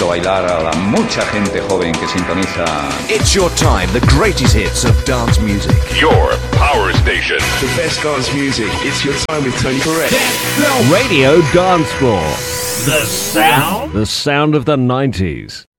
haciendo bailar a la mucha gente joven que sintoniza. It's your time, the greatest hits of dance music. Your power station. The best dance music. It's your time with Tony Barrett. Radio Dance Floor. The sound of the 90s.